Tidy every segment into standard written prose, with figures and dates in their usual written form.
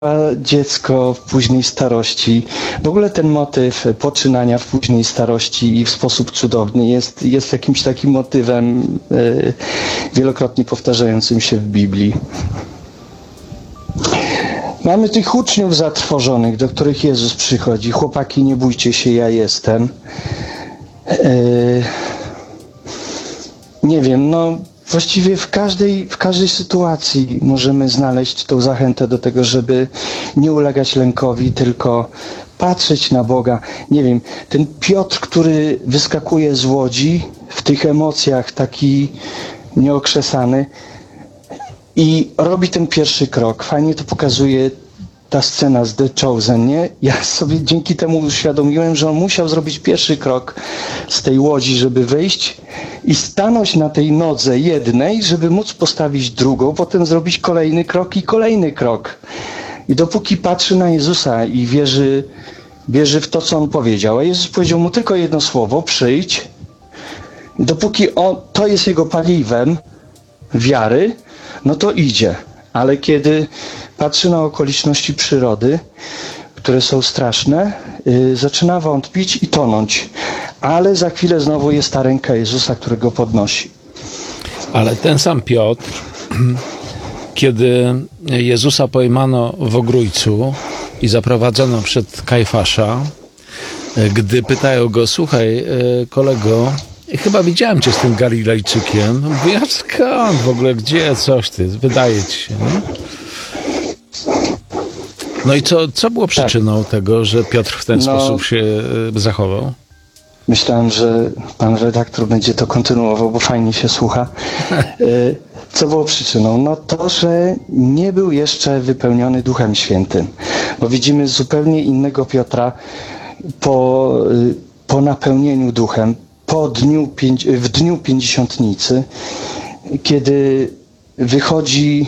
dziecko w późnej starości. W ogóle ten motyw poczynania w późnej starości i w sposób cudowny jest jakimś takim motywem wielokrotnie powtarzającym się w Biblii. Mamy tych uczniów zatrwożonych, do których Jezus przychodzi. Chłopaki, nie bójcie się, ja jestem. Nie wiem, no właściwie w każdej sytuacji możemy znaleźć tą zachętę do tego, żeby nie ulegać lękowi, tylko patrzeć na Boga. Nie wiem, ten Piotr, który wyskakuje z łodzi w tych emocjach, taki nieokrzesany i robi ten pierwszy krok. Fajnie to pokazuje ta scena z The Chosen, nie? Ja sobie dzięki temu uświadomiłem, że on musiał zrobić pierwszy krok z tej łodzi, żeby wyjść i stanąć na tej nodze jednej, żeby móc postawić drugą, potem zrobić kolejny krok i kolejny krok. I dopóki patrzy na Jezusa i wierzy w to, co On powiedział, a Jezus powiedział mu tylko jedno słowo, przyjdź. I dopóki to jest jego paliwem wiary, no to idzie. Ale kiedy patrzy na okoliczności przyrody, które są straszne, zaczyna wątpić i tonąć. Ale za chwilę znowu jest ta ręka Jezusa, który go podnosi. Ale ten sam Piotr, kiedy Jezusa pojmano w ogrójcu i zaprowadzono przed Kajfasza, gdy pytają go, słuchaj, kolego, chyba widziałem cię z tym Galilejczykiem. Mówi, a skąd w ogóle, gdzie, coś ty, wydaje ci się, nie? No i co było przyczyną tego, że Piotr w ten sposób się zachował? Myślałem, że pan redaktor będzie to kontynuował, bo fajnie się słucha. Co było przyczyną? No to, że nie był jeszcze wypełniony Duchem Świętym. Bo widzimy zupełnie innego Piotra po napełnieniu Duchem, w dniu Pięćdziesiątnicy, kiedy wychodzi...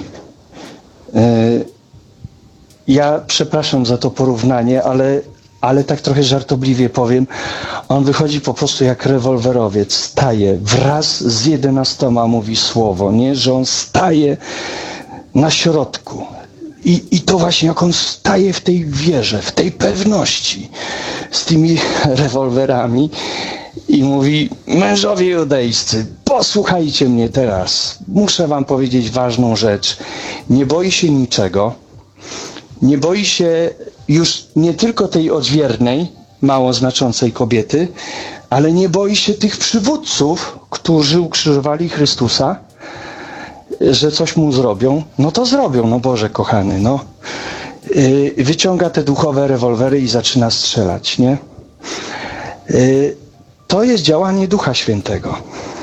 Ja przepraszam za to porównanie, ale tak trochę żartobliwie powiem, on wychodzi po prostu jak rewolwerowiec, staje wraz z 11, mówi słowo, nie? Że on staje na środku. I to właśnie jak on staje w tej wierze, w tej pewności z tymi rewolwerami i mówi, mężowie judejscy, posłuchajcie mnie teraz, muszę wam powiedzieć ważną rzecz. Nie boi się niczego, nie boi się już nie tylko tej odźwiernej, mało znaczącej kobiety, ale nie boi się tych przywódców, którzy ukrzyżowali Chrystusa, że coś mu zrobią. No to zrobią, no Boże kochany, no. Wyciąga te duchowe rewolwery i zaczyna strzelać, nie? To jest działanie Ducha Świętego.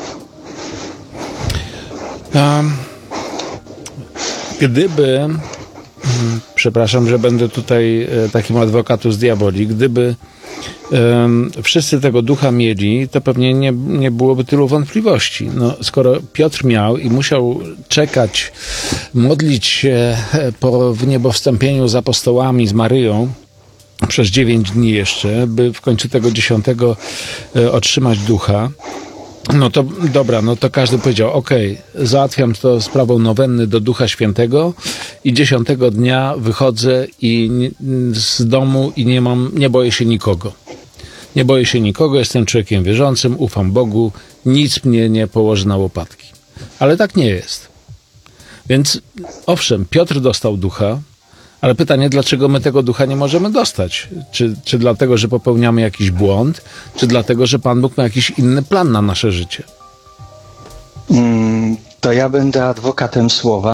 Gdyby, przepraszam, że będę tutaj takim advocatus diaboli, gdyby wszyscy tego ducha mieli, to pewnie nie byłoby tylu wątpliwości. No, skoro Piotr miał i musiał czekać, modlić się po wniebowstąpieniu z apostołami, z Maryją, przez 9 dni jeszcze, by w końcu tego 10 otrzymać ducha, no to dobra, no to każdy powiedział, okej, załatwiam to sprawą nowenny do Ducha Świętego i 10 dnia wychodzę z domu i nie boję się nikogo. Nie boję się nikogo, jestem człowiekiem wierzącym, ufam Bogu, nic mnie nie położy na łopatki. Ale tak nie jest. Więc owszem, Piotr dostał ducha, ale pytanie, dlaczego my tego ducha nie możemy dostać? Czy dlatego, że popełniamy jakiś błąd, czy dlatego, że Pan Bóg ma jakiś inny plan na nasze życie? To ja będę adwokatem słowa.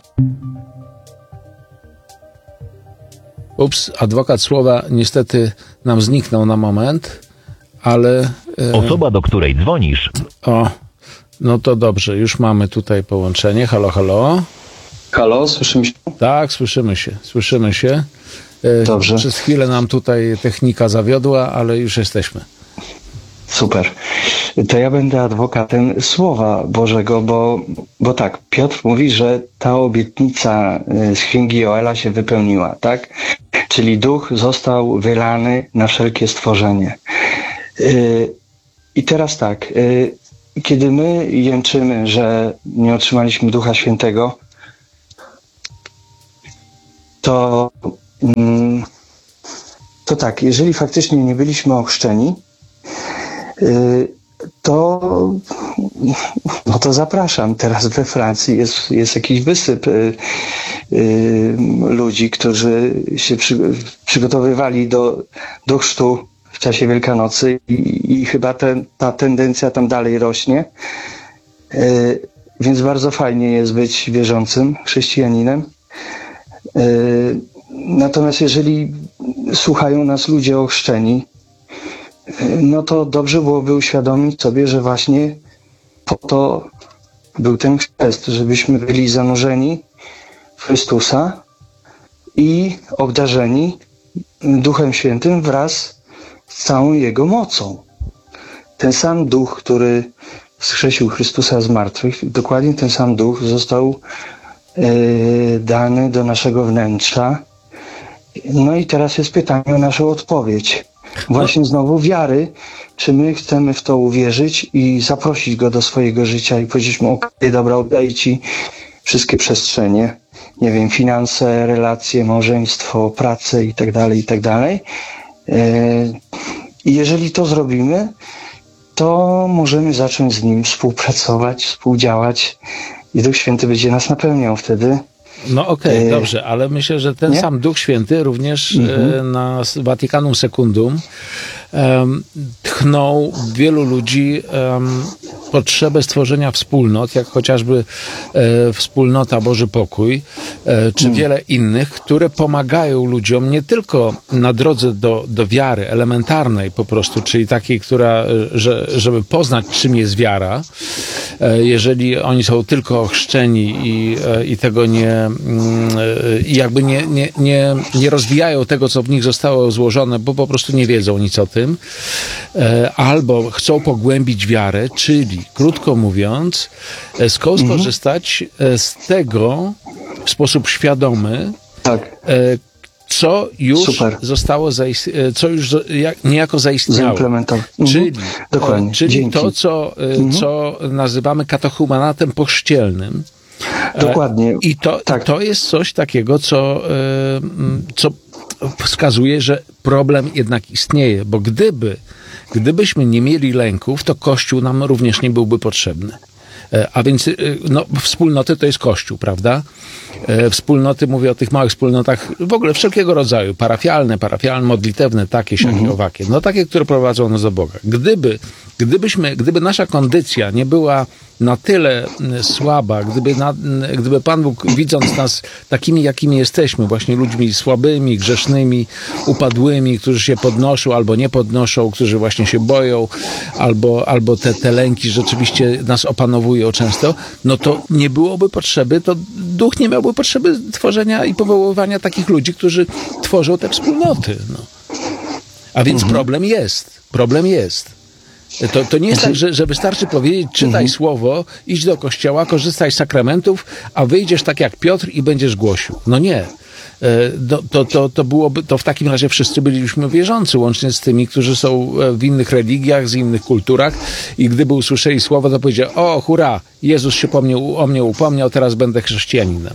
Adwokat słowa niestety nam zniknął na moment, ale... Osoba, do której dzwonisz. No to dobrze, już mamy tutaj połączenie. Halo, halo. Halo, słyszymy się? Tak, słyszymy się. Dobrze. Przez chwilę nam tutaj technika zawiodła, ale już jesteśmy. Super. To ja będę adwokatem Słowa Bożego, bo tak, Piotr mówi, że ta obietnica z Księgi Joela się wypełniła, tak? Czyli duch został wylany na wszelkie stworzenie. I teraz tak, kiedy my jęczymy, że nie otrzymaliśmy Ducha Świętego, to to tak, jeżeli faktycznie nie byliśmy ochrzczeni, to zapraszam. Teraz we Francji jest jakiś wysyp ludzi, którzy się przygotowywali do chrztu w czasie Wielkanocy i chyba ta tendencja tam dalej rośnie. Więc bardzo fajnie jest być wierzącym chrześcijaninem. Natomiast jeżeli słuchają nas ludzie ochrzczeni, no to dobrze byłoby uświadomić sobie, że właśnie po to był ten chrzest, żebyśmy byli zanurzeni w Chrystusa i obdarzeni Duchem Świętym wraz z całą Jego mocą. Ten sam Duch, który wskrzesił Chrystusa z martwych, dokładnie ten sam Duch został dany do naszego wnętrza. No i teraz jest pytanie o naszą odpowiedź. Właśnie znowu wiary, czy my chcemy w to uwierzyć i zaprosić Go do swojego życia i powiedzieć Mu, okej, dobra, oddaję Ci wszystkie przestrzenie, nie wiem, finanse, relacje, małżeństwo, pracę i tak dalej. I jeżeli to zrobimy, to możemy zacząć z Nim współpracować, współdziałać i Duch Święty będzie nas napełniał wtedy. No okej, dobrze, ale myślę, że ten sam Duch Święty również na Vaticanum Secundum tchnął wielu ludzi potrzebę stworzenia wspólnot, jak chociażby wspólnota Boży Pokój, czy wiele innych, które pomagają ludziom nie tylko na drodze do wiary elementarnej po prostu, czyli takiej, żeby poznać, czym jest wiara, jeżeli oni są tylko ochrzczeni i tego jakby nie rozwijają tego, co w nich zostało złożone, bo po prostu nie wiedzą nic o tym, albo chcą pogłębić wiarę, czyli krótko mówiąc, skorzystać z tego w sposób świadomy, Tak. co już Super. zostało, co już niejako zaistniało. Dokładnie. Czyli Dzięki. to, co nazywamy katechumenatem pochrzcielnym. Dokładnie. I to jest coś takiego, co wskazuje, że problem jednak istnieje, bo gdybyśmy nie mieli lęków, to Kościół nam również nie byłby potrzebny. A więc wspólnoty to jest Kościół, prawda? Wspólnoty, mówię o tych małych wspólnotach w ogóle wszelkiego rodzaju, parafialne, modlitewne, takie, siakie, owakie. No takie, które prowadzą nas do Boga. Gdyby nasza kondycja nie była na tyle słaba, gdyby Pan Bóg, widząc nas takimi, jakimi jesteśmy, właśnie ludźmi słabymi, grzesznymi, upadłymi, którzy się podnoszą albo nie podnoszą, którzy właśnie się boją, albo te lęki rzeczywiście nas opanowują często, no to nie byłoby potrzeby, to Duch nie miałby potrzeby tworzenia i powoływania takich ludzi, którzy tworzą te wspólnoty. No. A więc problem jest. To nie jest tak, że wystarczy powiedzieć, czytaj słowo, idź do kościoła, korzystaj z sakramentów, a wyjdziesz tak jak Piotr i będziesz głosił. No nie. To w takim razie wszyscy byliśmy wierzący, łącznie z tymi, którzy są w innych religiach, z innych kulturach i gdyby usłyszeli słowo, to powiedzieli, o hurra, Jezus się o mnie upomniał, teraz będę chrześcijaninem.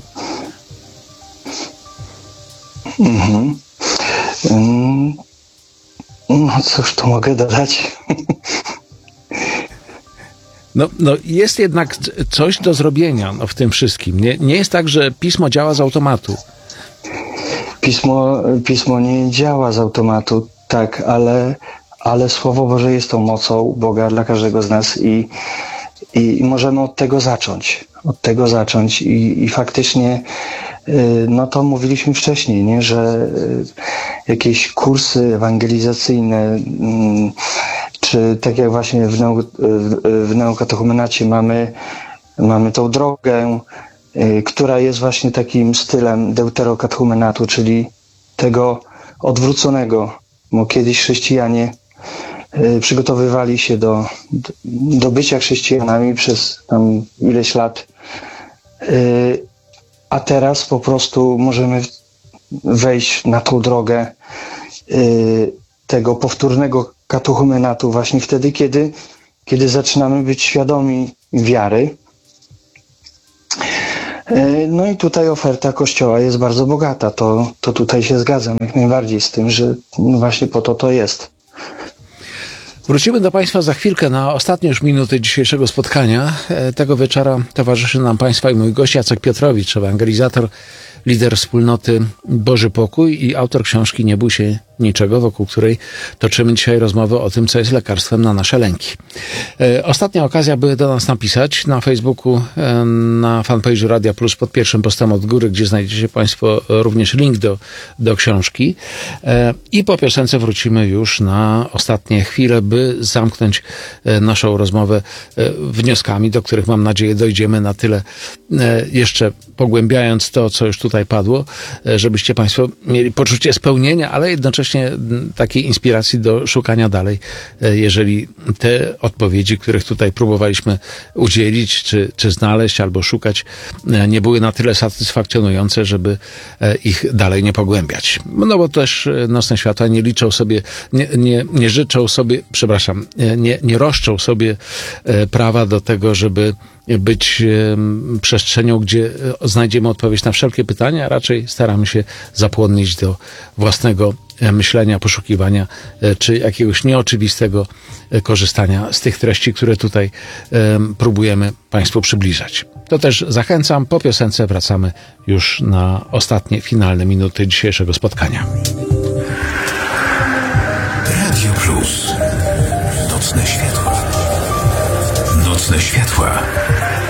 No cóż tu mogę dodać? No jest jednak coś do zrobienia w tym wszystkim. Nie jest tak, że Pismo działa z automatu. Pismo nie działa z automatu, tak, ale Słowo Boże jest tą mocą Boga dla każdego z nas i możemy od tego zacząć i faktycznie no to mówiliśmy wcześniej, nie, że jakieś kursy ewangelizacyjne czy tak jak właśnie w neokatechumenacie mamy tą drogę, która jest właśnie takim stylem deuterokatechumenatu, czyli tego odwróconego, bo kiedyś chrześcijanie przygotowywali się do bycia chrześcijanami przez tam ileś lat, a teraz po prostu możemy wejść na tą drogę tego powtórnego katechumenatu właśnie wtedy, kiedy zaczynamy być świadomi wiary. No i tutaj oferta Kościoła jest bardzo bogata. To tutaj się zgadzam jak najbardziej z tym, że właśnie po to jest. Wrócimy do Państwa za chwilkę na ostatnie już minuty dzisiejszego spotkania. Tego wieczora towarzyszy nam Państwa i mój gość Jacek Piotrowicz, ewangelizator, lider wspólnoty Boży Pokój i autor książki Nie bój się niczego, wokół której toczymy dzisiaj rozmowę o tym, co jest lekarstwem na nasze lęki. Ostatnia okazja, by do nas napisać na Facebooku, na fanpage'u Radia Plus pod pierwszym postem od góry, gdzie znajdziecie Państwo również link do książki. I po piosence wrócimy już na ostatnie chwile, by zamknąć naszą rozmowę wnioskami, do których mam nadzieję dojdziemy na tyle, jeszcze pogłębiając to, co już tutaj padło, żebyście Państwo mieli poczucie spełnienia, ale jednocześnie takiej inspiracji do szukania dalej, jeżeli te odpowiedzi, których tutaj próbowaliśmy udzielić, czy znaleźć, albo szukać, nie były na tyle satysfakcjonujące, żeby ich dalej nie pogłębiać. No bo też nocne światła nie liczą sobie, nie życzą sobie, przepraszam, nie roszczą sobie prawa do tego, żeby być przestrzenią, gdzie znajdziemy odpowiedź na wszelkie pytania, a raczej staramy się zapłonnić do własnego myślenia, poszukiwania, czy jakiegoś nieoczywistego korzystania z tych treści, które tutaj próbujemy Państwu przybliżać. To też zachęcam. Po piosence wracamy już na ostatnie, finalne minuty dzisiejszego spotkania. Radio Plus. Nocne światła. Nocne światła.